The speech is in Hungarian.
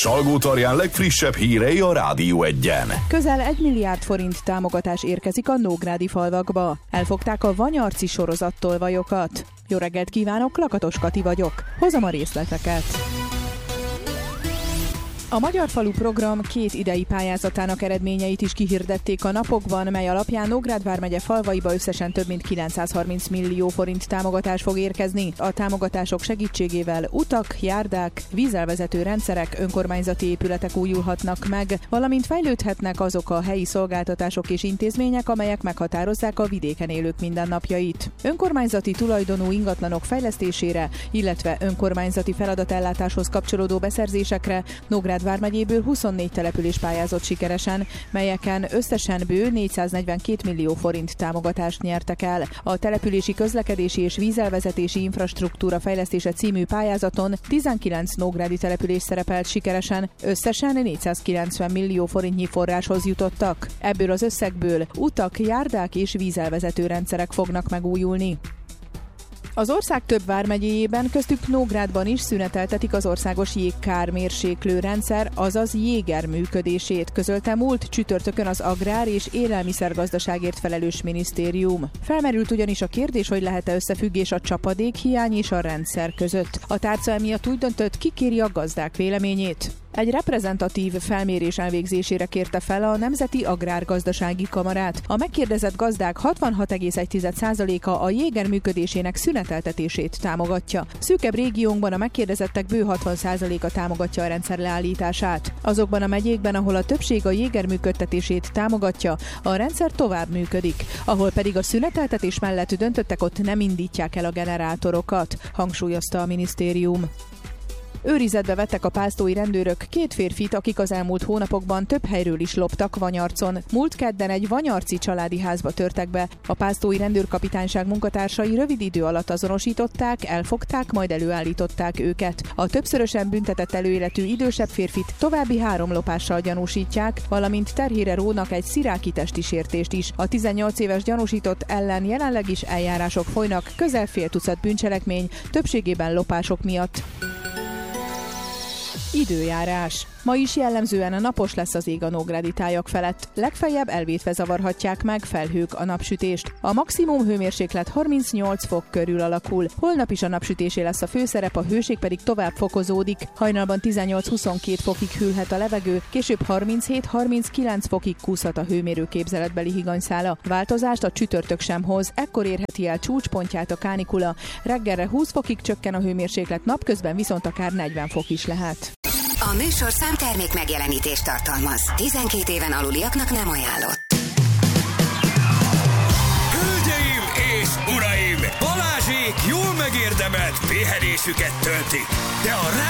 Salgótarján legfrissebb hírei a Rádió Egyen. Közel 1 milliárd forint támogatás érkezik a nógrádi falvakba. Elfogták a Vanyarci sorozattolvajokat. Jó reggelt kívánok, Lakatos Kati vagyok. Hozom a részleteket. A Magyar Falu Program 2 idei pályázatának eredményeit is kihirdették a napokban, mely alapján Nógrád vármegye falvaiba összesen több mint 930 millió forint támogatás fog érkezni. A támogatások segítségével utak, járdák, vízelvezető rendszerek, önkormányzati épületek újulhatnak meg, valamint fejlődhetnek azok a helyi szolgáltatások és intézmények, amelyek meghatározzák a vidéken élők mindennapjait. Önkormányzati tulajdonú ingatlanok fejlesztésére, illetve önkormányzati feladatellátáshoz kapcsolódó beszerzésekre Nógrád vármegyéből 24 település pályázott sikeresen, melyeken összesen bő 442 millió forint támogatást nyertek el. A települési közlekedési és vízelvezetési infrastruktúra fejlesztése című pályázaton 19 nógrádi település szerepelt sikeresen, összesen 490 millió forintnyi forráshoz jutottak. Ebből az összegből utak, járdák és vízelvezető rendszerek fognak megújulni. Az ország több vármegyéjében, köztük Nógrádban is szüneteltetik az országos jégkármérséklő rendszer, azaz jéger működését, közölte múlt csütörtökön az Agrár- és Élelmiszergazdaságért felelős minisztérium. Felmerült ugyanis a kérdés, hogy lehet-e összefüggés a csapadékhiány és a rendszer között. A tárca emiatt úgy döntött, kikéri a gazdák véleményét. Egy reprezentatív felmérés elvégzésére kérte fel a Nemzeti Agrárgazdasági Kamarát. A megkérdezett gazdák 66,1%-a a jéger működésének szüneteltetését támogatja. Szűkebb régiónkban a megkérdezettek bő 60%-a támogatja a rendszer leállítását. Azokban a megyékben, ahol a többség a jéger működtetését támogatja, a rendszer tovább működik. Ahol pedig a szüneteltetés mellett döntöttek, ott nem indítják el a generátorokat, hangsúlyozta a minisztérium. Őrizetbe vettek a pásztói rendőrök 2 férfit, akik az elmúlt hónapokban több helyről is loptak Vanyarcon. Múlt kedden egy vanyarci családi házba törtek be. A pásztói rendőrkapitányság munkatársai rövid idő alatt azonosították, elfogták, majd előállították őket. A többszörösen büntetett előéletű idősebb férfit további 3 lopással gyanúsítják, valamint terhére rónak egy sziráki testisértést is. A 18 éves gyanúsított ellen jelenleg is eljárások folynak, közel fél tucat bűncselekmény, többségében lopások miatt. Időjárás. Ma is jellemzően napos lesz az ég a nógrádi tájak felett. Legfeljebb elvétve zavarhatják meg felhők a napsütést. A maximum hőmérséklet 38 fok körül alakul. Holnap is a napsütésé lesz a főszerep, a hőség pedig tovább fokozódik. Hajnalban 18-22 fokig hűlhet a levegő, később 37-39 fokig kúszhat a hőmérő képzeletbeli higanyszála. Változást a csütörtök sem hoz, ekkor érheti el csúcspontját a kánikula. Reggelre 20 fokig csökken a hőmérséklet, napközben viszont akár 40 fok is lehet. A műsorszám termék megjelenítést tartalmaz. 12 éven aluliaknak nem ajánlott. Hölgyeim és uraim! Balázsék jól megérdemelt pihenésüket töltik, de a